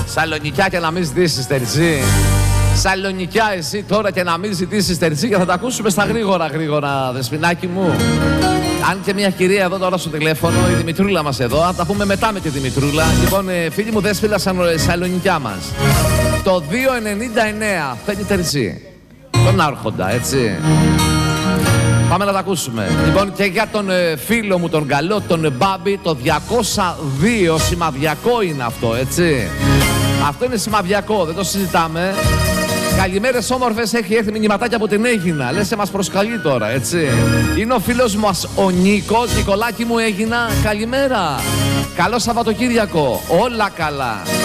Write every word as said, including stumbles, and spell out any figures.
Σαλονικιά και να μην ζητήσεις τερτσί. Σαλονικιά εσύ τώρα και να μην ζητήσεις τερτσί και θα τα ακούσουμε στα γρήγορα γρήγορα, Δεσποινάκι μου. Αν και μια κυρία εδώ τώρα στο τηλέφωνο, η Δημητρούλα μας εδώ, θα τα πούμε μετά με τη Δημητρούλα. Λοιπόν, φίλοι μου, Δέσποινα Σαλονικιά μας. Το δύο ενενήντα εννέα θέλει τερτσί. Τον Άρχοντα, έτσι. Πάμε να τα ακούσουμε. Λοιπόν, και για τον ε, φίλο μου τον καλό, τον Μπάμπη, το διακόσια δύο, σημαδιακό είναι αυτό, έτσι. Αυτό είναι σημαδιακό, δεν το συζητάμε. Καλημέρες όμορφες, έχει έρθει μηνυματάκια από την Έγινα. Λες, σε μας προσκαλεί τώρα, έτσι. Είναι ο φίλος μας ο Νίκος. Νικολάκη μου, Έγινα, καλημέρα. Καλό Σαββατοκύριακο, όλα καλά.